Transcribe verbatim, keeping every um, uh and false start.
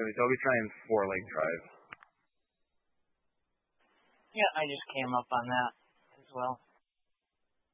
he's always trying four leg drive. Yeah, I just came up on that as well.